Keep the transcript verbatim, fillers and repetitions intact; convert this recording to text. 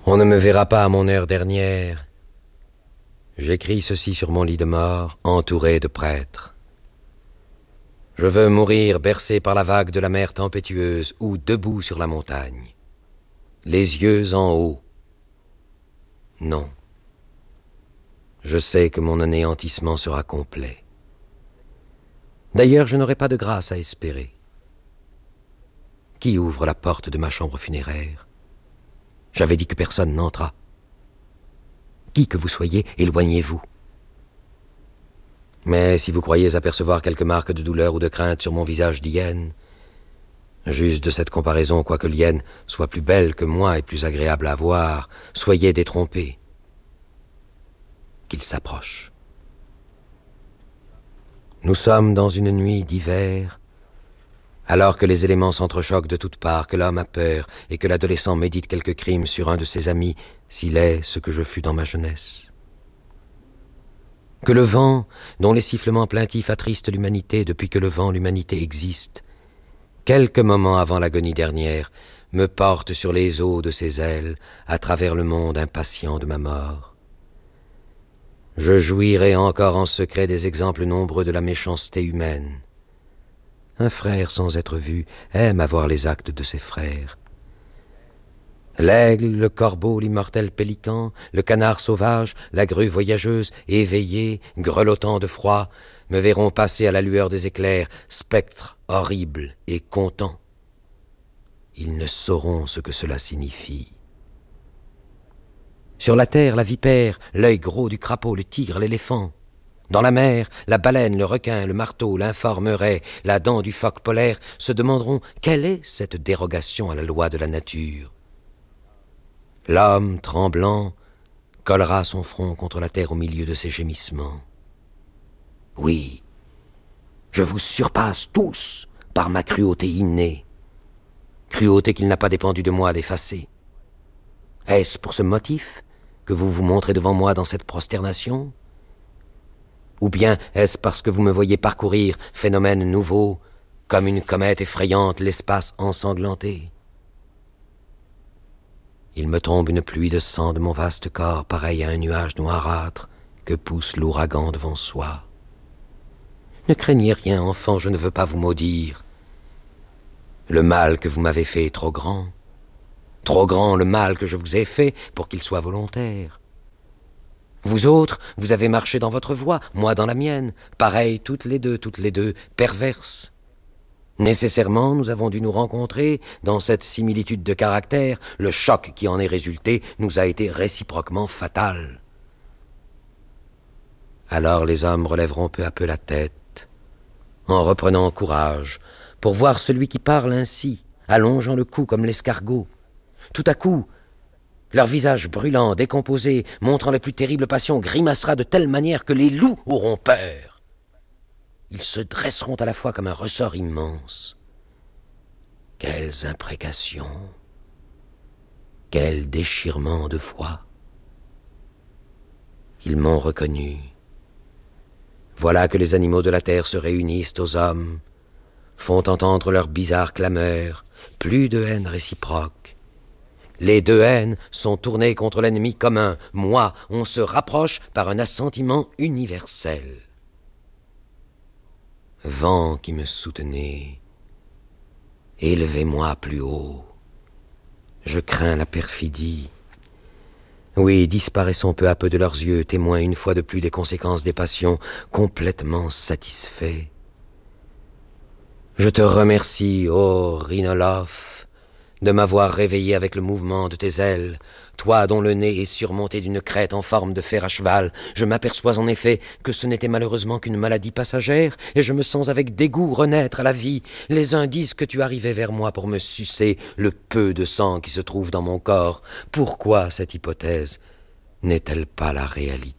On ne me verra pas à mon heure dernière. J'écris ceci sur mon lit de mort, entouré de prêtres. Je veux mourir bercé par la vague de la mer tempétueuse ou debout sur la montagne, les yeux en haut. Non. Je sais que mon anéantissement sera complet. D'ailleurs, je n'aurai pas de grâce à espérer. Qui ouvre la porte de ma chambre funéraire? J'avais dit que personne n'entrât. Qui que vous soyez, éloignez-vous. Mais si vous croyez apercevoir quelques marques de douleur ou de crainte sur mon visage d'hyène, juste de cette comparaison, quoique l'hyène soit plus belle que moi et plus agréable à voir, soyez détrompés. Qu'il s'approche. Nous sommes dans une nuit d'hiver, alors que les éléments s'entrechoquent de toutes parts, que l'homme a peur et que l'adolescent médite quelque crime sur un de ses amis, s'il est ce que je fus dans ma jeunesse. Que le vent, dont les sifflements plaintifs attristent l'humanité depuis que le vent l'humanité existe, quelques moments avant l'agonie dernière, me porte sur les eaux de ses ailes à travers le monde impatient de ma mort. Je jouirai encore en secret des exemples nombreux de la méchanceté humaine. Un frère sans être vu aime à voir les actes de ses frères. L'aigle, le corbeau, l'immortel pélican, le canard sauvage, la grue voyageuse, éveillée, grelottant de froid, me verront passer à la lueur des éclairs, spectres horribles et contents. Ils ne sauront ce que cela signifie. Sur la terre, la vipère, l'œil gros du crapaud, le tigre, l'éléphant. Dans la mer, la baleine, le requin, le marteau, l'informe raie, la dent du phoque polaire se demanderont quelle est cette dérogation à la loi de la nature. L'homme, tremblant, collera son front contre la terre au milieu de ses gémissements. Oui, je vous surpasse tous par ma cruauté innée, cruauté qu'il n'a pas dépendu de moi d'effacer. Est-ce pour ce motif que vous vous montrez devant moi dans cette prosternation? Ou bien est-ce parce que vous me voyez parcourir, phénomène nouveau, comme une comète effrayante, l'espace ensanglanté? Il me tombe une pluie de sang de mon vaste corps, pareil à un nuage noirâtre que pousse l'ouragan devant soi. Ne craignez rien, enfant, je ne veux pas vous maudire. Le mal que vous m'avez fait est trop grand. Trop grand le mal que je vous ai fait pour qu'il soit volontaire. Vous autres, vous avez marché dans votre voie, moi dans la mienne, pareil toutes les deux, toutes les deux, perverses. Nécessairement, nous avons dû nous rencontrer dans cette similitude de caractère. Le choc qui en est résulté nous a été réciproquement fatal. Alors les hommes relèveront peu à peu la tête, en reprenant courage, pour voir celui qui parle ainsi, allongeant le cou comme l'escargot. Tout à coup, leur visage brûlant, décomposé, montrant les plus terribles passions, grimacera de telle manière que les loups auront peur. Ils se dresseront à la fois comme un ressort immense. Quelles imprécations, quel déchirement de voix. Ils m'ont reconnu. Voilà que les animaux de la terre se réunissent aux hommes, font entendre leurs bizarres clameurs, plus de haine réciproque. Les deux haines sont tournées contre l'ennemi commun. Moi, on se rapproche par un assentiment universel. Vent qui me soutenez, élevez-moi plus haut. Je crains la perfidie. Oui, disparaissons peu à peu de leurs yeux, témoins une fois de plus des conséquences des passions, complètement satisfaits. Je te remercie, ô Rhinolophe, de m'avoir réveillé avec le mouvement de tes ailes, toi dont le nez est surmonté d'une crête en forme de fer à cheval. Je m'aperçois en effet que ce n'était malheureusement qu'une maladie passagère, et je me sens avec dégoût renaître à la vie. Les uns disent que tu arrivais vers moi pour me sucer le peu de sang qui se trouve dans mon corps. Pourquoi cette hypothèse n'est-elle pas la réalité ?